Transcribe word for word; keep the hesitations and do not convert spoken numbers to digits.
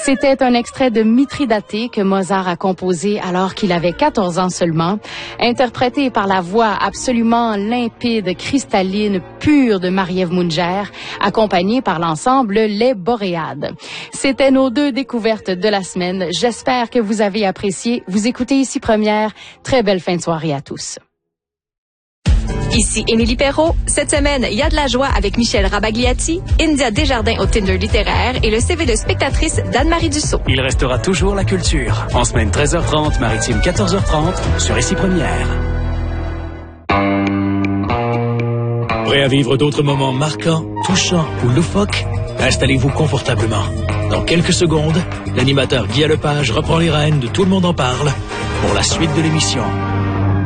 C'était un extrait de Mithridaté que Mozart a composé alors qu'il avait quatorze ans seulement, interprété par la voix absolument limpide, cristalline, pure de Marie-Ève Munger, accompagnée par l'ensemble Les Boréades. C'était nos deux découvertes de la semaine. J'espère que vous avez apprécié. Vous écoutez Ici Première. Très belle fin de soirée à tous. Ici Émilie Perrault. Cette semaine, il y a de la joie avec Michel Rabagliati, India Desjardins au Tinder littéraire et le C V de spectatrice d'Anne-Marie Dussault. Il restera toujours la culture. En semaine treize heures trente, maritime quatorze heures trente, sur Ici Première. Prêt à vivre d'autres moments marquants, touchants ou loufoques? Installez-vous confortablement. Dans quelques secondes, l'animateur Guy Lepage reprend les rênes de Tout le monde en parle pour la suite de l'émission.